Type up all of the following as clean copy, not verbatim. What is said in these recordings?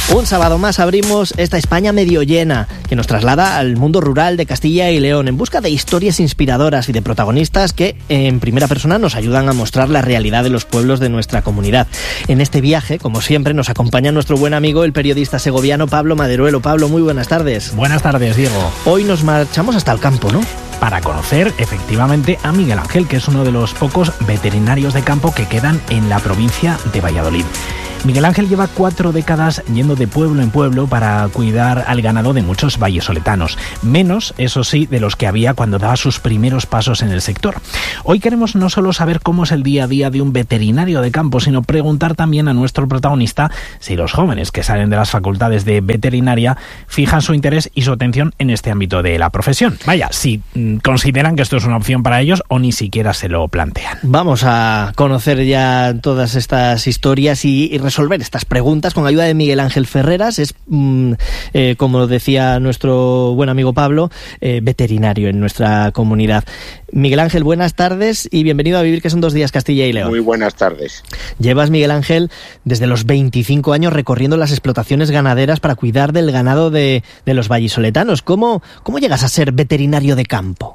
Un sábado más abrimos esta España medio llena, que nos traslada al mundo rural de Castilla y León en busca de historias inspiradoras y de protagonistas que en primera persona nos ayudan a mostrar la realidad de los pueblos de nuestra comunidad. En este viaje, como siempre, nos acompaña nuestro buen amigo, el periodista segoviano Pablo Maderuelo. Pablo, muy buenas tardes. Buenas tardes, Diego. Hoy nos marchamos hasta el campo, ¿no? Para conocer efectivamente a Miguel Ángel, que es uno de los pocos veterinarios de campo que quedan en la provincia de Valladolid. Miguel Ángel lleva 4 décadas yendo de pueblo en pueblo para cuidar al ganado de muchos vallesoletanos, menos, eso sí, de los que había cuando daba sus primeros pasos en el sector. Hoy queremos no solo saber cómo es el día a día de un veterinario de campo, sino preguntar también a nuestro protagonista si los jóvenes que salen de las facultades de veterinaria fijan su interés y su atención en este ámbito de la profesión. Vaya, si consideran que esto es una opción para ellos o ni siquiera se lo plantean. Vamos a conocer ya todas estas historias y resolver estas preguntas con ayuda de Miguel Ángel Ferreras. Es, como decía nuestro buen amigo Pablo, veterinario en nuestra comunidad. Miguel Ángel, buenas tardes y bienvenido a Vivir, que son 2 días, Castilla y León. Muy buenas tardes. Llevas, Miguel Ángel, desde los 25 años recorriendo las explotaciones ganaderas para cuidar del ganado de los vallisoletanos. ¿Cómo llegas a ser veterinario de campo?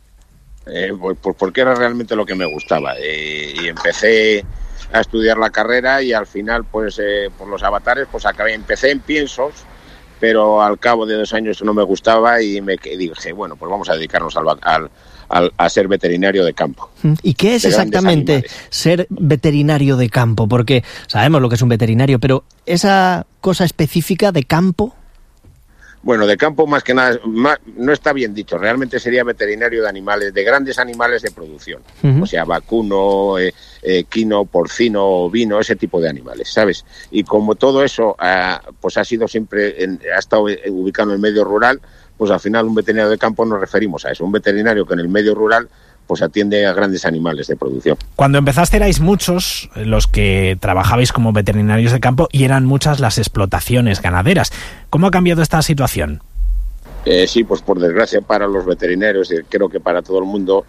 Pues porque era realmente lo que me gustaba. Y empecé a estudiar la carrera y al final, pues por los avatares, pues empecé en piensos, pero al cabo de 2 años no me gustaba y dije, bueno, pues vamos a dedicarnos a ser veterinario de campo. ¿Y qué es exactamente ser veterinario de campo? Porque sabemos lo que es un veterinario, pero esa cosa específica de campo... Bueno, de campo más que nada, no está bien dicho, realmente sería veterinario de animales, de grandes animales de producción, o sea, vacuno, equino, porcino, ovino, ese tipo de animales, ¿sabes? Y como todo eso pues ha sido siempre, ha estado ubicado en el medio rural, pues al final un veterinario de campo nos referimos a eso, un veterinario que en el medio rural pues atiende a grandes animales de producción. Cuando empezaste erais muchos los que trabajabais como veterinarios de campo y eran muchas las explotaciones ganaderas. ¿Cómo ha cambiado esta situación? Sí, pues por desgracia para los veterinarios, creo que para todo el mundo,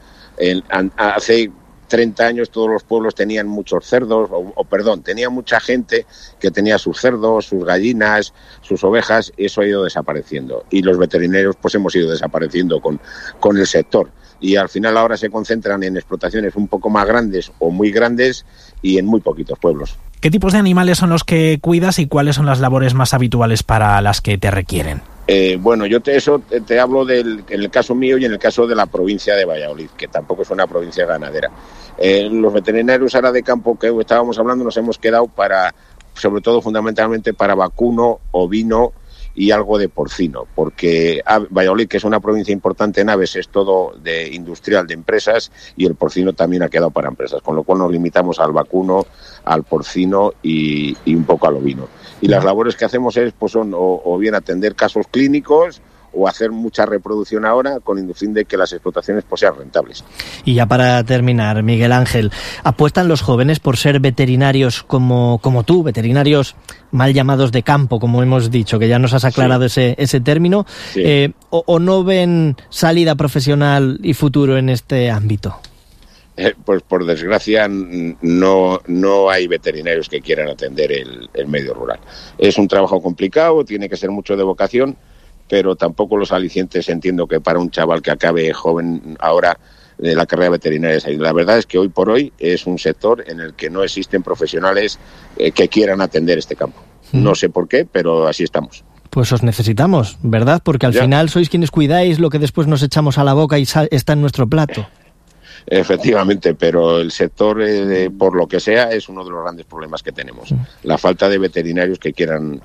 hace 30 años todos los pueblos tenían muchos cerdos, tenían mucha gente que tenía sus cerdos, sus gallinas, sus ovejas, y eso ha ido desapareciendo. Y los veterinarios pues hemos ido desapareciendo con el sector. Y al final ahora se concentran en explotaciones un poco más grandes o muy grandes y en muy poquitos pueblos. ¿Qué tipos de animales son los que cuidas y cuáles son las labores más habituales para las que te requieren? Bueno, yo te hablo en el caso mío y en el caso de la provincia de Valladolid, que tampoco es una provincia ganadera. Los veterinarios ahora de campo que estábamos hablando nos hemos quedado sobre todo fundamentalmente para vacuno, ovino y algo de porcino, porque Valladolid, que es una provincia importante en aves, es todo de industrial, de empresas, y el porcino también ha quedado para empresas, con lo cual nos limitamos al vacuno, al porcino y un poco al ovino. Y las labores que hacemos son o bien atender casos clínicos o hacer mucha reproducción ahora con el fin de que las explotaciones pues sean rentables. Y ya para terminar, Miguel Ángel, ¿apuestan los jóvenes por ser veterinarios como tú, veterinarios mal llamados de campo, como hemos dicho, que ya nos has aclarado sí. ese término, sí. O no ven salida profesional y futuro en este ámbito? Pues por desgracia no hay veterinarios que quieran atender el medio rural. Es un trabajo complicado, tiene que ser mucho de vocación, pero tampoco los alicientes entiendo que para un chaval que acabe joven ahora de la carrera veterinaria. La verdad es que hoy por hoy es un sector en el que no existen profesionales que quieran atender este campo. No sé por qué, pero así estamos. Pues os necesitamos, ¿verdad? Porque al final sois quienes cuidáis lo que después nos echamos a la boca y está en nuestro plato. Efectivamente, pero el sector, por lo que sea, es uno de los grandes problemas que tenemos. La falta de veterinarios que quieran...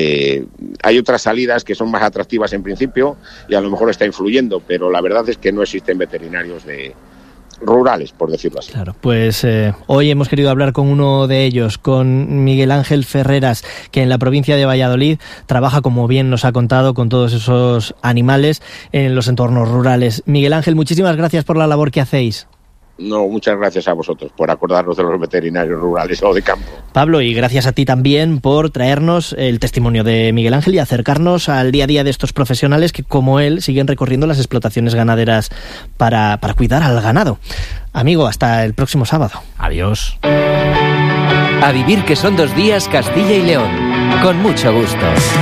hay otras salidas que son más atractivas en principio y a lo mejor está influyendo, pero la verdad es que no existen veterinarios rurales, por decirlo así. Claro, pues hoy hemos querido hablar con uno de ellos, con Miguel Ángel Ferreras, que en la provincia de Valladolid trabaja, como bien nos ha contado, con todos esos animales en los entornos rurales. Miguel Ángel, muchísimas gracias por la labor que hacéis. No, muchas gracias a vosotros por acordarnos de los veterinarios rurales o de campo. Pablo, y gracias a ti también por traernos el testimonio de Miguel Ángel y acercarnos al día a día de estos profesionales que, como él, siguen recorriendo las explotaciones ganaderas para cuidar al ganado. Amigo, hasta el próximo sábado. Adiós. A vivir, que son 2 días, Castilla y León. Con mucho gusto.